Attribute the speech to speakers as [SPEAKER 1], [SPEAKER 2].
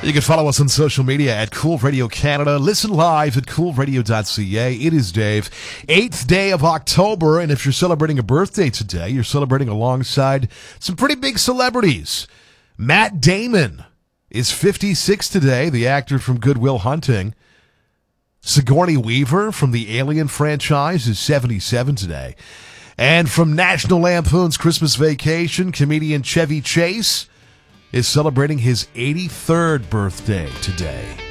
[SPEAKER 1] You can follow us on social media at Cool Radio Canada. Listen live at coolradio.ca. It is Dave. 8th day of October, and if you're celebrating a birthday today, you're celebrating alongside some pretty big celebrities. Matt Damon is 56 today, the actor from Good Will Hunting. Sigourney Weaver from the Alien franchise is 77 today. And from National Lampoon's Christmas Vacation, comedian Chevy Chase is celebrating his 83rd birthday today.